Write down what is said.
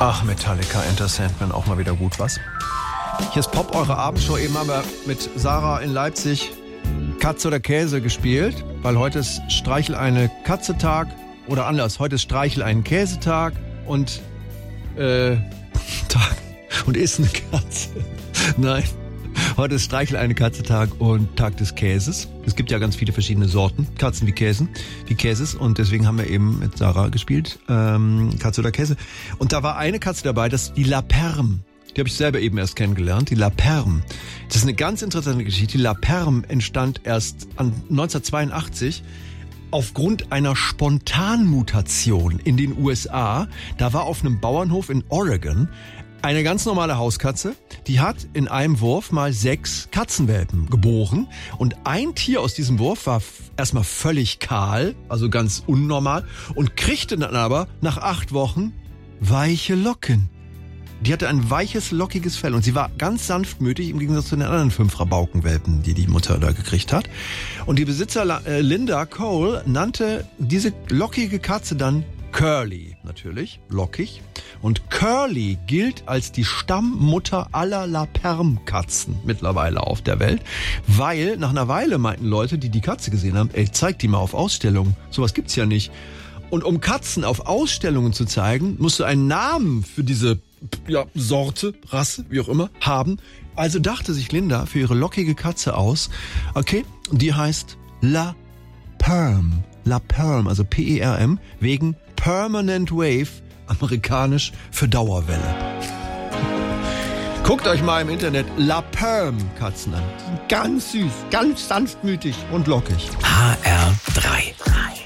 Ach, Metallica, Enter Sandman, auch mal wieder gut, was? Hier ist Pop, eure Abendshow. Eben haben wir mit Sarah in Leipzig Katze oder Käse gespielt, weil heute ist Streichel eine Katze-Tag oder anders, heute ist Streichel einen Käsetag und Tag und ist eine Katze. Nein, heute ist Streichel eine Katze-Tag und Tag des Käses. Es gibt ja ganz viele verschiedene Sorten, Katzen wie Käses und deswegen haben wir eben mit Sarah gespielt, Katze oder Käse. Und da war eine Katze dabei, das ist die La Perme. Die habe ich selber eben erst kennengelernt, die La Perme. Das ist eine ganz interessante Geschichte. Die La Perme entstand erst 1982 aufgrund einer Spontanmutation in den USA. Da war auf einem Bauernhof in Oregon eine ganz normale Hauskatze, die hat in einem Wurf mal 6 Katzenwelpen geboren. Und ein Tier aus diesem Wurf war erstmal völlig kahl, also ganz unnormal, und kriegte dann aber nach 8 Wochen weiche Locken. Die hatte ein weiches, lockiges Fell und sie war ganz sanftmütig im Gegensatz zu den anderen 5 Rabaukenwelpen, die die Mutter da gekriegt hat. Und die Besitzer Linda Cole nannte diese lockige Katze dann Curly, natürlich, lockig. Und Curly gilt als die Stammmutter aller La Perme-Katzen mittlerweile auf der Welt, weil nach einer Weile meinten Leute, die die Katze gesehen haben, ey, zeig die mal auf Ausstellungen, sowas gibt's ja nicht. Und um Katzen auf Ausstellungen zu zeigen, musst du einen Namen für diese Sorte, Rasse, wie auch immer, haben. Also dachte sich Linda für ihre lockige Katze aus, okay, die heißt La Perme. La Perme, also P-E-R-M, wegen Permanent Wave, amerikanisch für Dauerwelle. Guckt euch mal im Internet La Perme Katzen an. Ganz süß, ganz sanftmütig und lockig. HR3.